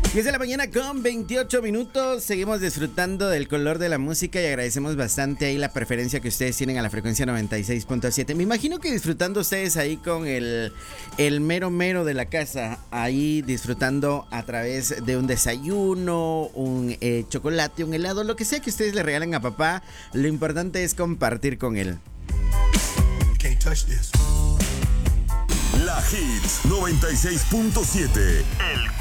10 de la mañana con 28 minutos. Seguimos disfrutando del color de la música y agradecemos bastante ahí la preferencia que ustedes tienen a la frecuencia 96.7. Me imagino que disfrutando ustedes ahí con el mero mero de la casa, ahí disfrutando a través de un desayuno, un chocolate, un helado, lo que sea que ustedes le regalen a papá. Lo importante es compartir con él. La Hits 96.7.